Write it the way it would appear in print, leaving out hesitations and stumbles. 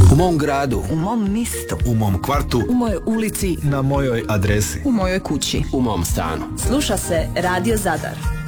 U mom gradu. U mom mistu. U mom kvartu. U mojoj ulici. Na mojoj adresi. U mojoj kući. U mom stanu. Sluša se Radio Zadar.